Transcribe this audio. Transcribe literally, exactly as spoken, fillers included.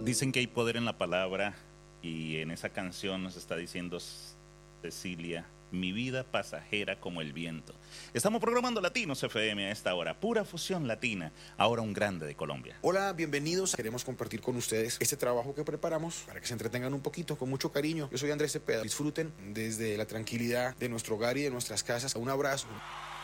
Dicen que hay poder en la palabra y en esa canción nos está diciendo Cecilia, mi vida pasajera como el viento. Estamos programando Latinos F M a esta hora, pura fusión latina, ahora un grande de Colombia. Hola, bienvenidos. Queremos compartir con ustedes este trabajo que preparamos para que se entretengan un poquito, con mucho cariño. Yo soy Andrés Cepeda. Disfruten desde la tranquilidad de nuestro hogar y de nuestras casas. Un abrazo.